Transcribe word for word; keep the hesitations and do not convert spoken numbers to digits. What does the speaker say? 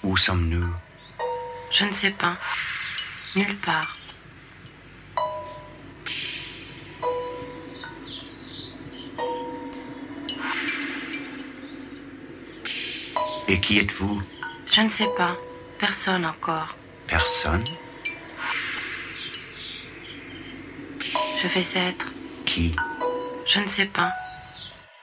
Où sommes-nous? Je ne sais pas. Nulle part. Et qui êtes-vous? Je ne sais pas. Personne encore. Personne? Je vais être. Qui? Je ne sais pas.